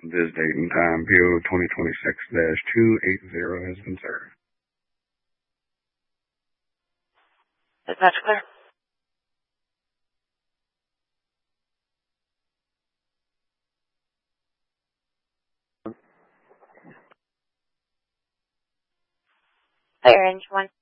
This date and time, PO 2026-280 has been served. Dispatch clear. Fire engine 1.